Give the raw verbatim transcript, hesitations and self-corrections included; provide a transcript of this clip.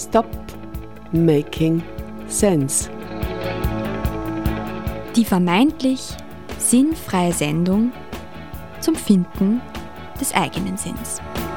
Stop Making Sense. Die vermeintlich sinnfreie Sendung zum Finden des eigenen Sinns.